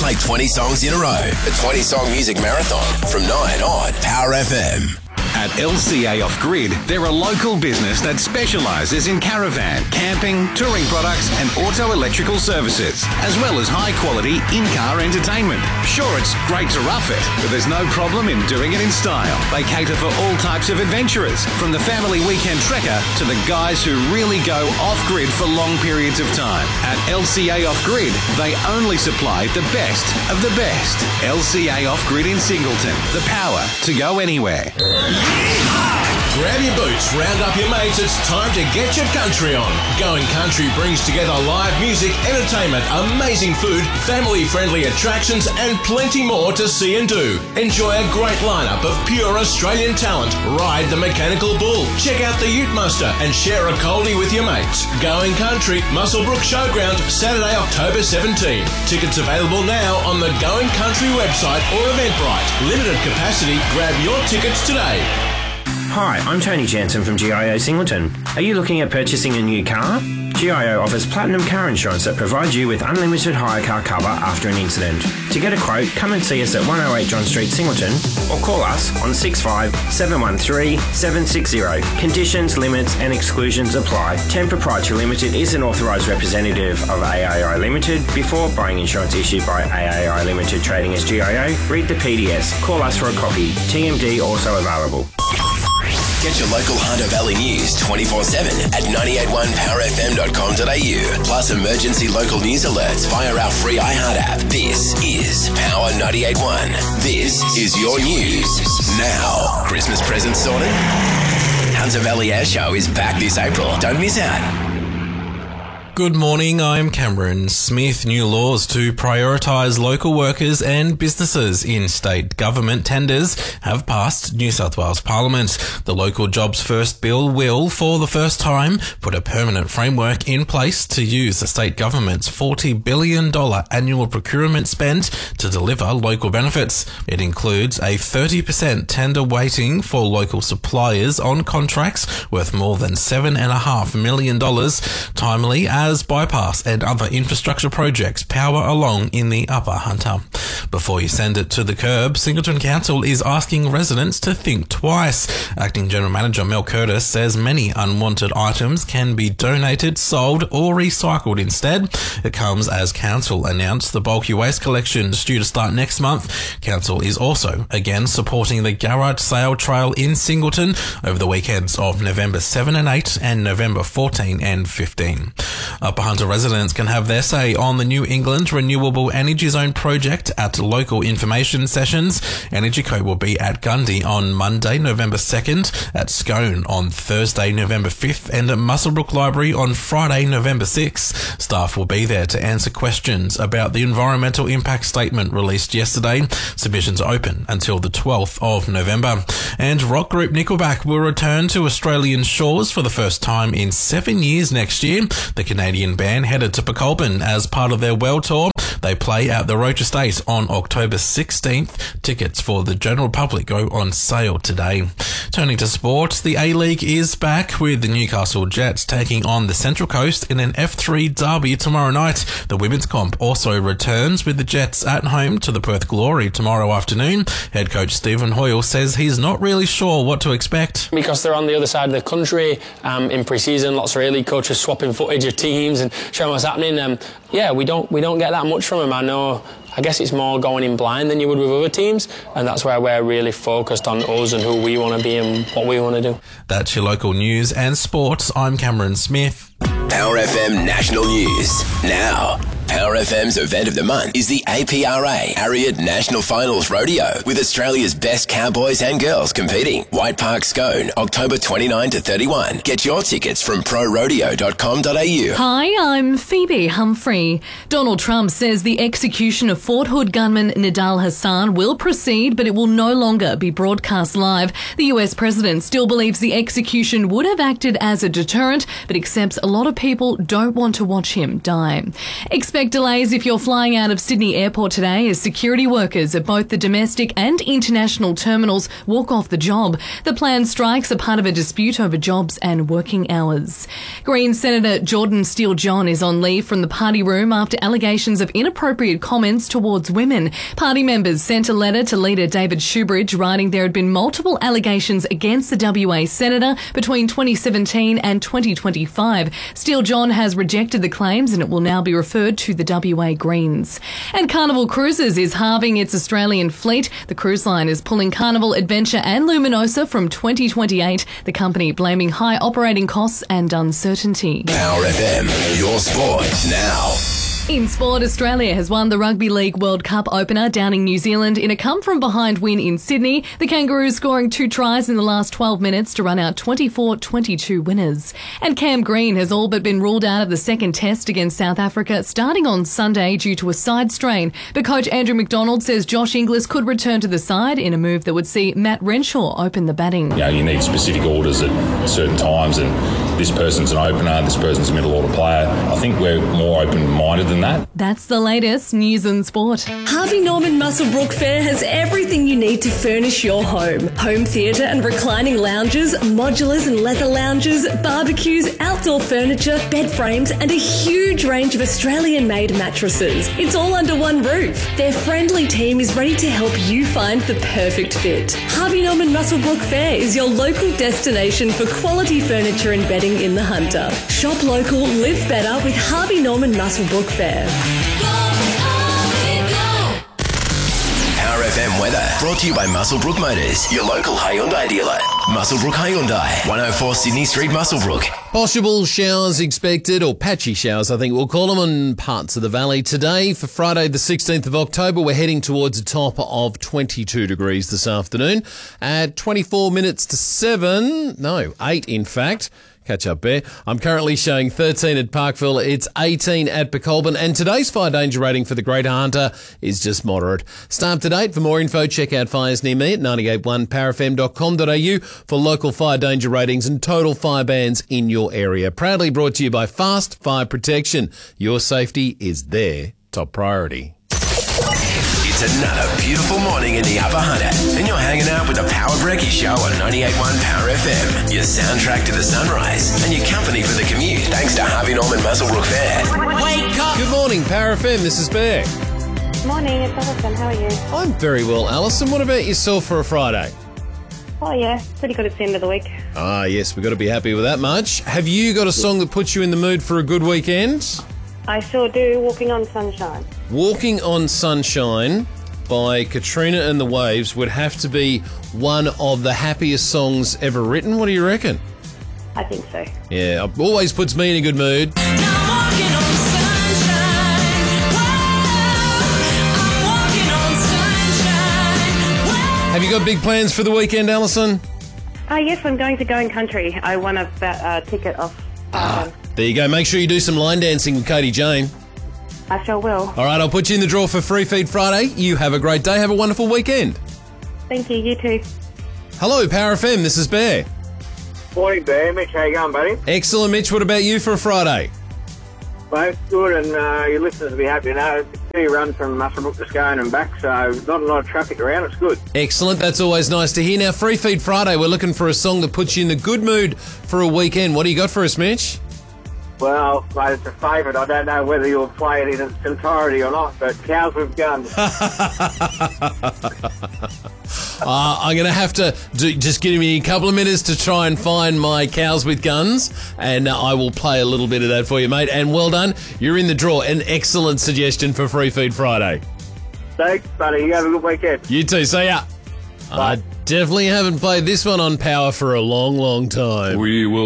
play 20 songs in a row. The 20-song music marathon from 9 on Power FM. At LCA Off-Grid, they're a local business that specialises in caravan, camping, touring products and auto-electrical services, as well as high-quality in-car entertainment. Sure, it's great to rough it, but there's no problem in doing it in style. They cater for all types of adventurers, from the family weekend trekker to the guys who really go off-grid for long periods of time. At LCA Off-Grid, they only supply the best of the best. LCA Off-Grid in Singleton, the power to go anywhere. Grab your boots, round up your mates, it's time to get your country on. Going Country brings together live music, entertainment, amazing food, family-friendly attractions and plenty more to see and do. Enjoy a great lineup of pure Australian talent. Ride the Mechanical Bull, check out the Ute Muster and share a coldie with your mates. Going Country, Muswellbrook Showground, Saturday, October 17. Tickets available now on the Going Country website or Eventbrite. Limited capacity, grab your tickets today. Hi, I'm Tony Jansen from GIO Singleton. Are you looking at purchasing a new car? GIO offers platinum car insurance that provides you with unlimited hire car cover after an incident. To get a quote, come and see us at 108 John Street, Singleton, or call us on 65 713 760. Conditions, limits and exclusions apply. Ten Proprietary Limited is an authorised representative of AAI Limited. Before buying insurance issued by AAI Limited trading as GIO, read the PDS. Call us for a copy. TMD also available. Get your local Hunter Valley news 24/7 at 981powerfm.com.au. Plus emergency local news alerts via our free iHeart app. This is Power 98.1. This is your news now. Christmas presents sorted? Hunter Valley Air Show is back this April. Don't miss out. Good morning, I'm Cameron Smith. New laws to prioritise local workers and businesses in state government tenders have passed New South Wales Parliament. The Local Jobs First Bill will, for the first time, put a permanent framework in place to use the state government's $40 billion annual procurement spend to deliver local benefits. It includes a 30% tender weighting for local suppliers on contracts worth more than $7.5 million, timely as bypass and other infrastructure projects power along in the Upper Hunter. Before you send it to the curb, Singleton Council is asking residents to think twice. Acting General Manager Mel Curtis says many unwanted items can be donated, sold or recycled instead. It comes as Council announced the bulky waste collection is due to start next month. Council is also again supporting the garage sale trail in Singleton over the weekends of November 7 and 8 and November 14 and 15. Upper Hunter residents can have their say on the New England Renewable Energy Zone project at local information sessions. Energy Co will be at Gundy on Monday, November 2nd, at Scone on Thursday, November 5th, and at Muswellbrook Library on Friday, November 6th. Staff will be there to answer questions about the environmental impact statement released yesterday. Submissions are open until the 12th of November. And rock group Nickelback will return to Australian shores for the first time in 7 years next year. The Canadian band headed to Pacolbin as part of their world tour. They play at the Roach Estate on October 16th. Tickets for the general public go on sale today. Turning to sport, the A-League is back with the Newcastle Jets taking on the Central Coast in an F3 derby tomorrow night. The women's comp also returns with the Jets at home to the Perth Glory tomorrow afternoon. Head coach Stephen Hoyle says he's not really sure what to expect. Because they're on the other side of the country in pre-season, lots of A-League coaches swapping footage of teams and showing what's happening. We don't get that much from him. I guess it's more going in blind than you would with other teams, and that's where we're really focused on us and who we want to be and what we want to do. That's your local news and sports. I'm Cameron Smith. Power FM National News now. Power FM's event of the month is the APRA Harriet National Finals Rodeo with Australia's best cowboys and girls competing. White Park Scone, October 29 to 31. Get your tickets from prorodeo.com.au. Hi, I'm Phoebe Humphrey. Donald Trump says the execution of Fort Hood gunman Nidal Hassan will proceed, but it will no longer be broadcast live. The US president still believes the execution would have acted as a deterrent, but accepts a lot of people don't want to watch him die. Expect Expect delays if you're flying out of Sydney Airport today as security workers at both the domestic and international terminals walk off the job. The planned strikes are part of a dispute over jobs and working hours. Greens Senator Jordan Steele-John is on leave from the party room after allegations of inappropriate comments towards women. Party members sent a letter to leader David Shoebridge writing there had been multiple allegations against the WA Senator between 2017 and 2025. Steele-John has rejected the claims and it will now be referred to the WA Greens. And Carnival Cruises is halving its Australian fleet. The cruise line is pulling Carnival, Adventure and Luminosa from 2028, the company blaming high operating costs and uncertainty. Power FM, your sport now. In sport, Australia has won the Rugby League World Cup opener down in New Zealand in a come-from-behind win in Sydney. The Kangaroos scoring 2 tries in the last 12 minutes to run out 24-22 winners. And Cam Green has all but been ruled out of the second test against South Africa starting on Sunday due to a side strain. But coach Andrew McDonald says Josh Inglis could return to the side in a move that would see Matt Renshaw open the batting. You need specific orders at certain times, and this person's an opener, this person's a middle order player. I think we're more open-minded than that. That's the latest news and sport. Harvey Norman Muswellbrook Fair has everything you need to furnish your home. Home theatre and reclining lounges, modulars and leather lounges, barbecues, outdoor furniture, bed frames and a huge range of Australian-made mattresses. It's all under one roof. Their friendly team is ready to help you find the perfect fit. Harvey Norman Muswellbrook Fair is your local destination for quality furniture and bedding in the Hunter. Shop local, live better with Harvey Norman Muswellbrook Fair. Power FM weather brought to you by Muswellbrook Motors, your local Hyundai dealer. Muswellbrook Hyundai, 104 Sydney Street, Muswellbrook. Possible showers expected, or patchy showers, I think we'll call them, on parts of the valley today. For Friday, the 16th of October, we're heading towards a top of 22 degrees this afternoon. At 24 minutes to 8 in fact. Catch up there. I'm currently showing 13 at Parkville. It's 18 at Becolban. And today's fire danger rating for the Greater Hunter is just moderate. Stay up to date. For more info, check out fires near me at 981powerfm.com.au for local fire danger ratings and total fire bans in your area. Proudly brought to you by Fast Fire Protection. Your safety is their top priority. It's another beautiful morning in the Upper Hunter, and you're hanging out with the Power Brekkie Show on 98.1 Power FM, your soundtrack to the sunrise, and your company for the commute, thanks to Harvey Norman Muswellbrook Fair. Wake up! Good morning, Power FM. This is Bear. Morning, it's Alison. How are you? I'm very well, Alison. What about yourself for a Friday? Oh, yeah. Pretty good at the end of the week. Ah, yes, we've got to be happy with that much. Have you got a song that puts you in the mood for a good weekend? I sure do. Walking on Sunshine. Walking on Sunshine by Katrina and the Waves would have to be one of the happiest songs ever written. What do you reckon? I think so. Yeah, it always puts me in a good mood. Have you got big plans for the weekend, Alison? Yes, I'm going to Going Country. I won a ticket off. There you go. Make sure you do some line dancing with Katie Jane. I sure will. All right, I'll put you in the draw for Free Feed Friday. You have a great day. Have a wonderful weekend. Thank you. You too. Hello, Power FM. This is Bear. Morning, Bear. Mitch, how you going, buddy? Excellent, Mitch. What about you for a Friday? Both good, and your listeners will be happy to know. It's a fair run from Muswellbrook to Scone and back, so not a lot of traffic around. It's good. Excellent. That's always nice to hear. Now, Free Feed Friday, we're looking for a song that puts you in the good mood for a weekend. What do you got for us, Mitch? Well, mate, it's a favourite. I don't know whether you'll play it in its entirety or not, but Cows with Guns. I'm going to have to just give me a couple of minutes to try and find my Cows with Guns, and I will play a little bit of that for you, mate. And well done. You're in the draw. An excellent suggestion for Free Feed Friday. Thanks, buddy. You have a good weekend. You too. See ya. Bye. I definitely haven't played this one on Power for a long, long time. We will